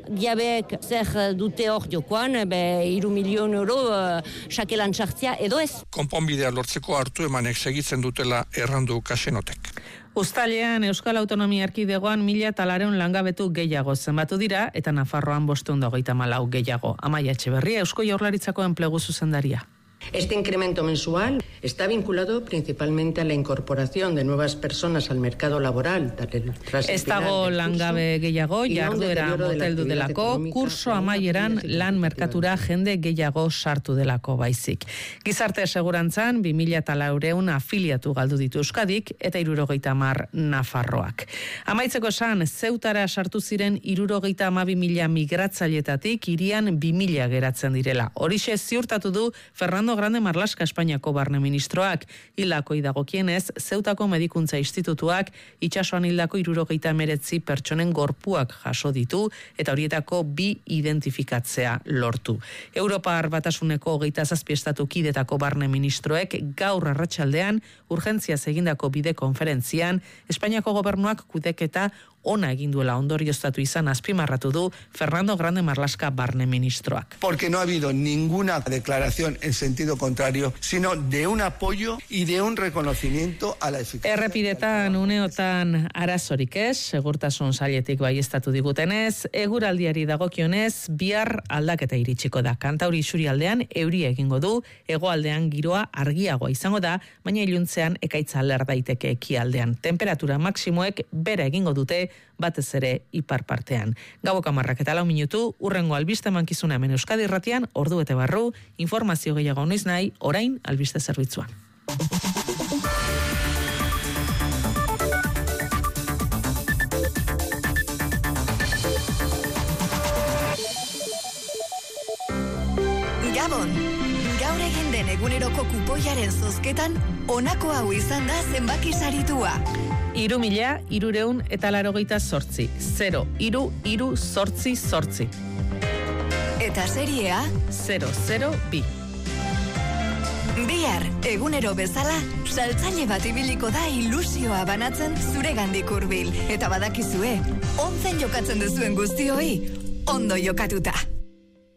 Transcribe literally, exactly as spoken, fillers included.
Giabeek zer dute hor jokoan, be hiru milion euro uh, sakelan sartzea edo ez. Konponbidea lortzeko hartu emanek segitzen dutela errandu kasenotek. Uztailean Euskal Autonomia Erkidegoan mila talareun langabetu gehiago zenbatu dira eta Nafarroan bostehun eta hogeita hamalau gehiago. Amaia Etxeberria, Eusko Jaurlaritzako enplegu zuzendaria. Este incremento mensual está vinculado principalmente a la incorporación de nuevas personas al mercado laboral. Ez dago langabe gehiago, jarduera moteldu delako, kurso amaieran lan merkatura jende gehiago sartu delako baizik. Gizarte segurantzan, bi mila laurehun afiliatu galdu ditu Euskadik eta hirurogeita hamar Nafarroak. Amaitzeko esan, Zeutara sartu ziren hirurogeita hamabi mila migratzaileetatik hirian bi mila geratzen direla. Horixe ziurtatu du Fernando Grande Marlaska Espainiako barne ministroak. Hildakoi dagokienez, Zeutako Medikuntza Institutuak itsasoan hildako hirurogeita hemeretzi pertsonen gorpuak jaso ditu eta horietako bi identifikatzea lortu. Europar Batasuneko hogeita zazpi estatu kidetako barne ministroek gaur arratsaldean urgentziaz egindako bide konferentzian Espainiako gobernuak kudeaketa ona egin duela ondorioztatu izan azpimarratu du Fernando Grande Marlaska barne ministroak. Porque no ha habido ninguna declaración en sentido contrario, sino de un apoyo y de un reconocimiento a la eficacia. Errepidetan uneotan arazorik ez, segurtasun sailetik baieztatu digutenez, eguraldiari dagokionez, bihar aldaketa iritsiko da. Kantauri isurialdean euria egingo du, hegoaldean giroa argiagoa izango da, baina iluntzean ekaitza ler daiteke ekialdean. Temperatura maksimoek bera egingo dute, batez ere ipar partean. Gaueko hamarrak eta lau minutu, urrengo albiste mankizuna hemen Euskadi Irratian, ordu bete barru, informazio gehiago noiz nahi, orain albiste zerbitzuan. Gabon, gaur egin den eguneroko kupoiaren zozketan, honako hau izan da zenbaki saritua. Iru mila, irureun eta larogeita sortzi. Zero, iru, iru, sortzi, sortzi. Eta seriea? Zero, zero, bi. Bihar, egunero bezala, saltzaile bat ibiliko da ilusioa banatzen zuregandik hurbil. Eta badakizue, onzen jokatzen duzuen guztioi, ondo jokatuta.